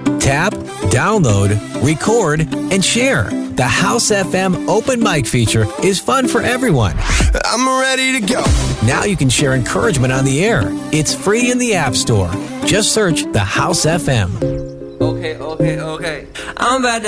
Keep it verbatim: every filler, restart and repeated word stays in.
Tap, download, record, and share. The House F M open mic feature is fun for everyone. I'm ready to go. Now you can share encouragement on the air. It's free in the App Store. Just search The House F M. Okay, okay, okay. I'm about to